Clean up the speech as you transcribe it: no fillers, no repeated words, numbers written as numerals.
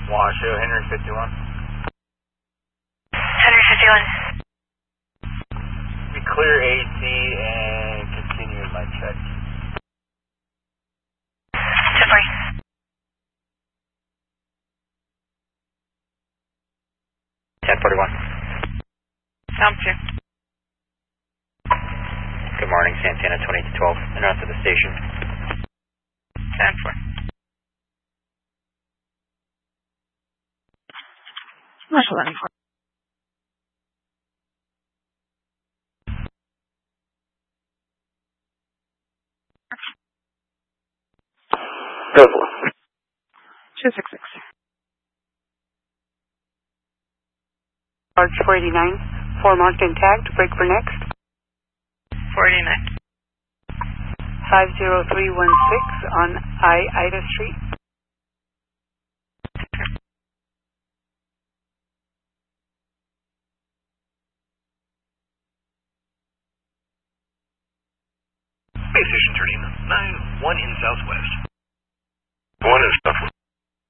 Washoe, Henry 51. Henry 51. We clear AC and continue my check. 10-40. Sound 2. Good morning, Santana 2812. And out to the station. Sound 4. Marshal 11-4. Go for it. 266. Large 489, 4 marked intact, break for next. 489. 50316 on Ida Street. Space Station turning 9-1 in southwest. 1 in southwest.